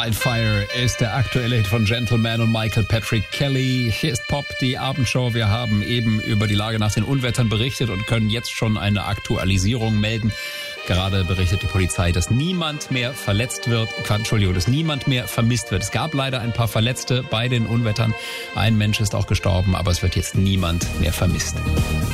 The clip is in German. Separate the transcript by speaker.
Speaker 1: Wildfire ist der aktuelle Hit von Gentleman und Michael Patrick Kelly. Hier ist Pop, die Abendshow. Wir haben eben über die Lage nach den Unwettern berichtet und können jetzt schon eine Aktualisierung melden. Gerade berichtet die Polizei, dass niemand mehr dass niemand mehr vermisst wird. Es gab leider ein paar Verletzte bei den Unwettern. Ein Mensch ist auch gestorben, aber es wird jetzt niemand mehr vermisst.